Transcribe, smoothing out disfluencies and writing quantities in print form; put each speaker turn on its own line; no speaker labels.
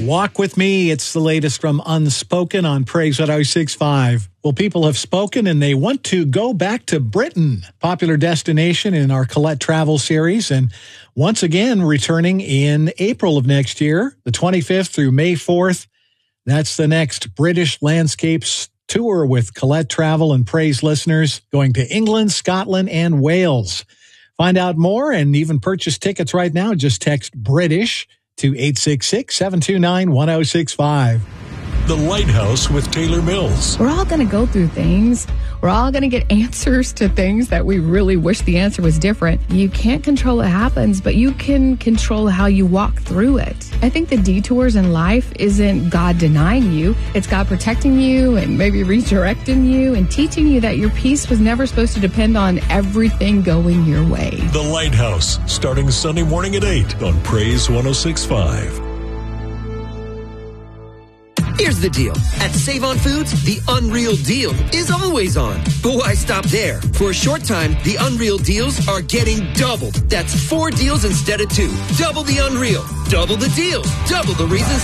Walk With Me. It's the latest from Unspoken on Praise 106.5. Well, people have spoken and they want to go back to Britain, popular destination in our Colette Travel series. And once again, returning in April of next year, the 25th through May 4th. That's the next British Landscapes tour with Colette Travel and Praise listeners going to England, Scotland, and Wales. Find out more and even purchase tickets right now. Just text British to 866-729-1065.
The Lighthouse with Taylor Mills.
We're all going to go through things. We're all going to get answers to things that we really wish the answer was different. You can't control what happens, but you can control how you walk through it. I think the detours in life isn't God denying you. It's God protecting you and maybe redirecting you and teaching you that your peace was never supposed to depend on everything going your way.
The Lighthouse, starting Sunday morning at 8 on Praise 106.5.
Here's the deal. At Save On Foods, the Unreal Deal is always on. But why stop there? For a short time, the Unreal Deals are getting doubled. That's 4 deals instead of 2. Double the unreal. Double the deals. Double the reasons